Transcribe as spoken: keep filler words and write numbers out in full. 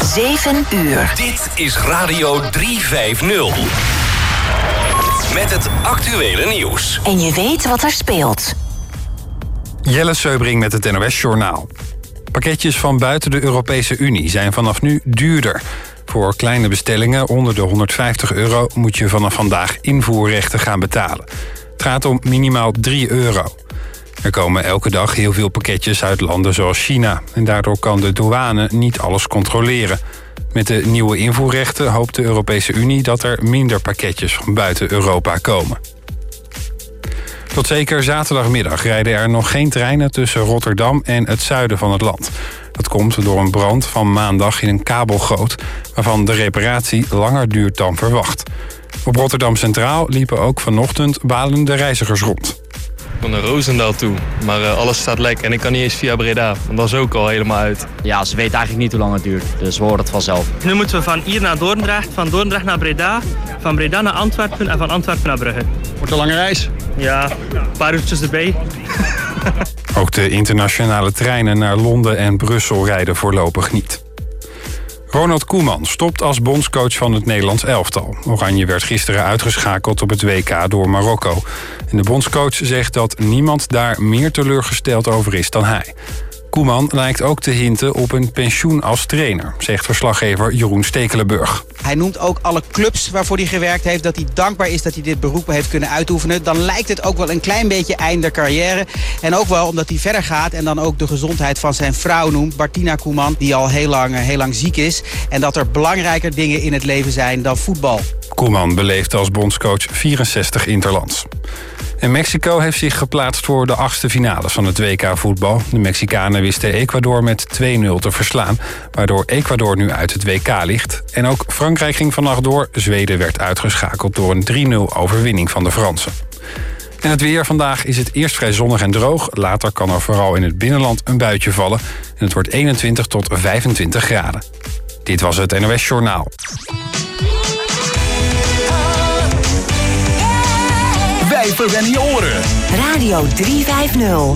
zeven uur. Dit is Radio driehonderdvijftig. Met het actuele nieuws. En je weet wat er speelt. Jelle Seubring met het N O S-journaal. Pakketjes van buiten de Europese Unie zijn vanaf nu duurder. Voor kleine bestellingen onder de honderdvijftig euro moet je vanaf vandaag invoerrechten gaan betalen. Het gaat om minimaal drie euro. Er komen elke dag heel veel pakketjes uit landen zoals China. En daardoor kan de douane niet alles controleren. Met de nieuwe invoerrechten hoopt de Europese Unie dat er minder pakketjes van buiten Europa komen. Tot zeker zaterdagmiddag rijden er nog geen treinen tussen Rotterdam en het zuiden van het land. Dat komt door een brand van maandag in een kabelgoot, waarvan de reparatie langer duurt dan verwacht. Op Rotterdam Centraal liepen ook vanochtend balende reizigers rond. Ik kon naar Roosendaal toe, maar uh, alles staat lek en ik kan niet eens via Breda. Want dat is ook al helemaal uit. Ja, ze weten eigenlijk niet hoe lang het duurt, dus we horen het vanzelf. Nu moeten we van hier naar Dordrecht, van Dordrecht naar Breda, van Breda naar Antwerpen en van Antwerpen naar Brugge. Wordt een lange reis? Ja, een paar uurtjes erbij. Ook de internationale treinen naar Londen en Brussel rijden voorlopig niet. Ronald Koeman stopt als bondscoach van het Nederlands elftal. Oranje werd gisteren uitgeschakeld op het W K door Marokko. En de bondscoach zegt dat niemand daar meer teleurgesteld over is dan hij. Koeman lijkt ook te hinten op een pensioen als trainer, zegt verslaggever Jeroen Stekelenburg. Hij noemt ook alle clubs waarvoor hij gewerkt heeft, dat hij dankbaar is dat hij dit beroep heeft kunnen uitoefenen. Dan lijkt het ook wel een klein beetje einde carrière. En ook wel omdat hij verder gaat en dan ook de gezondheid van zijn vrouw noemt, Bartina Koeman, die al heel lang, heel lang ziek is. En dat er belangrijker dingen in het leven zijn dan voetbal. Koeman beleeft als bondscoach vierenzestig interlands. En Mexico heeft zich geplaatst voor de achtste finales van het W K voetbal. De Mexicanen wisten Ecuador met twee nul te verslaan, waardoor Ecuador nu uit het W K ligt. En ook Frankrijk ging vannacht door. Zweden werd uitgeschakeld door een drie nul overwinning van de Fransen. En het weer. Vandaag is het eerst vrij zonnig en droog. Later kan er vooral in het binnenland een buitje vallen. En het wordt eenentwintig tot vijfentwintig graden. Dit was het N O S Journaal. Wij verwennen je oren. Radio driehonderdvijftig.